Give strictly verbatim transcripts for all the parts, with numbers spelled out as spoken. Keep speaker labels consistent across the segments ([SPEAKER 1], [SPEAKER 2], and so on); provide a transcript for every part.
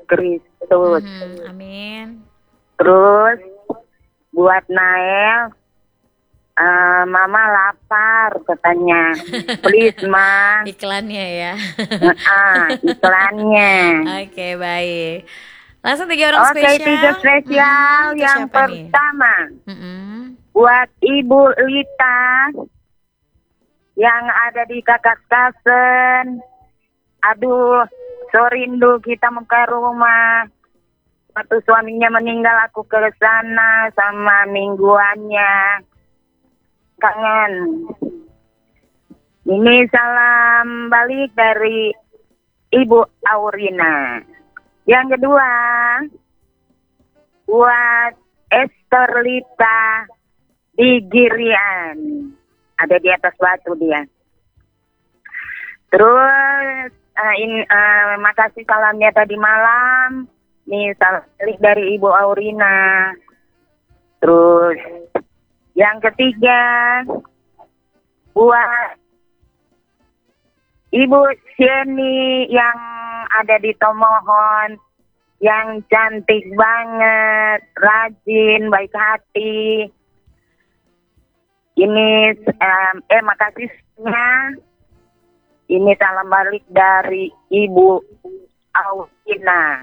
[SPEAKER 1] Kristus.
[SPEAKER 2] Mhm, amin.
[SPEAKER 1] Terus buat Nael, uh, Mama lapar katanya. Please, Ma.
[SPEAKER 2] Iklannya ya.
[SPEAKER 1] Ah, iklannya.
[SPEAKER 2] Oke, baik. Langsung tiga orang
[SPEAKER 1] Oke,
[SPEAKER 2] spesial.
[SPEAKER 1] tiga spesial.
[SPEAKER 2] Hmm, ke
[SPEAKER 1] Yang
[SPEAKER 2] siapa nih?
[SPEAKER 1] pertama,
[SPEAKER 2] Mm-mm.
[SPEAKER 1] buat Ibu Lita yang ada di Kakak-Kasen. Aduh, so rindu kita mau ke rumah. Waktu suaminya meninggal aku ke sana sama mingguannya. Kangen. Ini salam balik dari Ibu Aurina. Yang kedua, buat Esther Lita di Girian. Ada di atas batu dia. Terus, uh, in, uh, makasih salamnya tadi malam. Nih, salam balik dari Ibu Aurina. Terus, yang ketiga, buat Ibu Sieni yang ada di Tomohon, yang cantik banget, rajin, baik hati. Ini, um, eh makasihnya. Ini salam balik dari Ibu Aurina.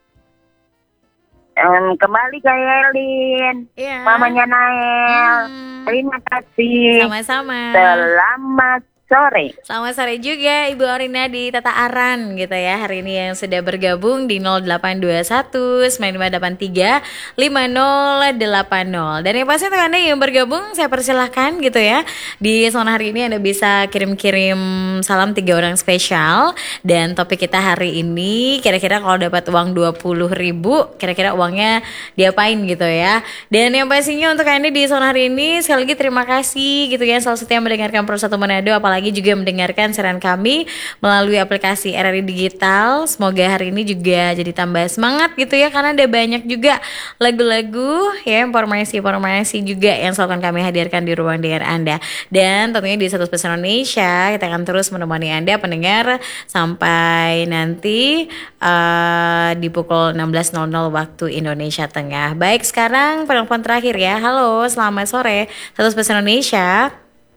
[SPEAKER 1] Um, kembali ke Yelin,
[SPEAKER 2] Iya.
[SPEAKER 1] mamanya Nael.
[SPEAKER 2] Hmm.
[SPEAKER 1] Terima kasih.
[SPEAKER 2] Sama-sama.
[SPEAKER 1] Selamat sore.
[SPEAKER 2] Selamat sore juga Ibu Aurina di Tata Aran gitu ya. Hari ini yang sudah bergabung di nol delapan dua satu sembilan lima delapan tiga lima nol delapan nol. Dan yang pasti untuk Anda yang bergabung saya persilahkan gitu ya. Di Sona hari ini Anda bisa kirim-kirim salam tiga orang spesial. Dan topik kita hari ini kira-kira kalau dapat uang dua puluh ribu kira-kira uangnya diapain gitu ya. Dan yang pastinya untuk Anda di Sona hari ini sekali lagi terima kasih gitu ya. Selalu setia mendengarkan Pro satu Manado, apalagi lagi juga mendengarkan siaran kami melalui aplikasi R R I Digital. Semoga hari ini juga jadi tambah semangat gitu ya, karena ada banyak juga lagu-lagu ya, informasi-informasi juga yang selalu kami hadirkan di ruang dengar Anda. Dan tentunya di satu Spesial Indonesia kita akan terus menemani Anda pendengar sampai nanti uh, di pukul enam belas nol nol waktu Indonesia Tengah. Baik, sekarang penelpon terakhir ya. Halo, selamat sore satu Spesial Indonesia.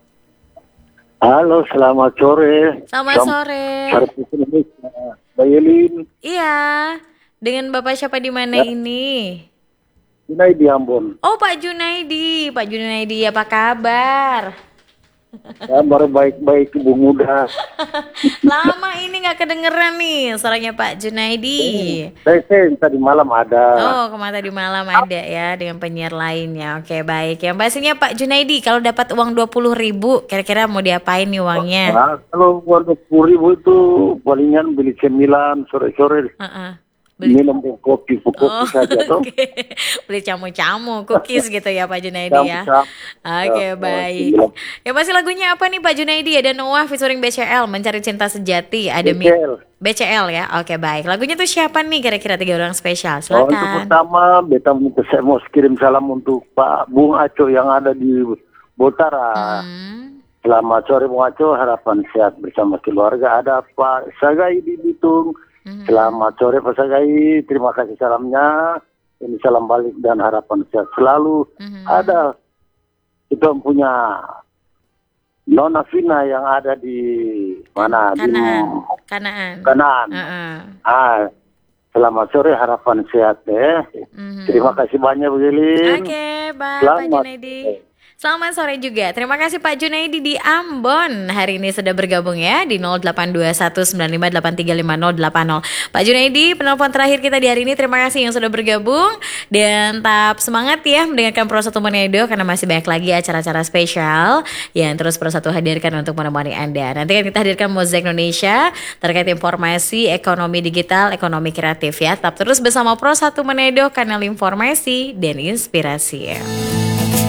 [SPEAKER 3] Halo, selamat sore.
[SPEAKER 2] Selamat sore.
[SPEAKER 3] Mbak Yelin.
[SPEAKER 2] Iya, dengan Bapak siapa di mana
[SPEAKER 3] ya.
[SPEAKER 2] ini?
[SPEAKER 3] Junaidi Ambon.
[SPEAKER 2] Oh, Pak Junaidi. Pak Junaidi, apa kabar?
[SPEAKER 3] Kabar baik-baik, Ibu Muda.
[SPEAKER 2] Lama ini nggak kedengeran nih suaranya Pak Junaidi.
[SPEAKER 3] Saya, saya tadi malam ada.
[SPEAKER 2] Oh, kemarin tadi malam ada ya dengan penyiar lainnya. Oke, baik. Yang pastinya Pak Junaidi, kalau dapat uang dua puluh ribu, kira-kira mau diapain nih uangnya?
[SPEAKER 3] Nah, kalau uang dua puluh ribu itu palingan beli cemilan sore-sore.
[SPEAKER 2] Uh-uh.
[SPEAKER 3] Beli minum kopi, kopi
[SPEAKER 2] oh,
[SPEAKER 3] saja toh.
[SPEAKER 2] Okay. Beli camu-camu, cookies gitu ya Pak Junaidi ya.
[SPEAKER 3] Camu-camu.
[SPEAKER 2] Oke, okay,
[SPEAKER 3] Ya,
[SPEAKER 2] baik. Ya pasti lagunya apa nih Pak Junaidi? Ada Noah featuring B C L, Mencari Cinta Sejati. Ada
[SPEAKER 3] B C L.
[SPEAKER 2] B C L ya. Oke, okay, baik. Lagunya tuh siapa nih kira-kira tiga orang spesial?
[SPEAKER 3] Oh, untuk
[SPEAKER 2] Silakan.
[SPEAKER 3] pertama, beta minta saya mau kirim salam untuk Pak Bung Aco yang ada di Botara.
[SPEAKER 2] Hmm.
[SPEAKER 3] Selamat sore Bung Aco, harapan sehat bersama keluarga. Ada Pak Sagai di Bitung.
[SPEAKER 2] Hmm.
[SPEAKER 3] Selamat sore Pak Sagai, terima kasih salamnya. Ini salam balik dan harapan sehat selalu.
[SPEAKER 2] Hmm.
[SPEAKER 3] Ada kita punya Nona Vina yang ada di mana?
[SPEAKER 2] Kanaan.
[SPEAKER 3] Di
[SPEAKER 2] Kanaan.
[SPEAKER 3] Kanaan.
[SPEAKER 2] Uh-uh.
[SPEAKER 3] Ah, selamat sore, harapan sehat ya.
[SPEAKER 2] Hmm.
[SPEAKER 3] Terima kasih banyak Bu Yelin.
[SPEAKER 2] Oke, okay, bye
[SPEAKER 3] Selamat.
[SPEAKER 2] Pak Junaidi. Selamat sore juga. Terima kasih Pak Junaidi di Ambon. Hari ini sudah bergabung ya di nol delapan dua satu sembilan lima delapan tiga lima nol delapan nol. Pak Junaidi, penelpon terakhir kita di hari ini. Terima kasih yang sudah bergabung. Dan tetap semangat ya mendengarkan Pro satu Manado, karena masih banyak lagi acara-acara spesial yang terus Pro satu hadirkan untuk menemani Anda. Nanti kan kita hadirkan Mozaik Indonesia terkait informasi ekonomi digital, ekonomi kreatif ya. Tetap terus bersama Pro satu Manado, kanal informasi dan inspirasi ya.